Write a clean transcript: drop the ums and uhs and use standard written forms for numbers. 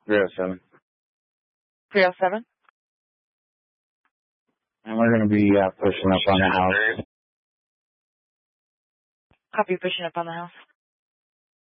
307. 307? And we're going to be pushing up on the house. Copy, pushing up on the house.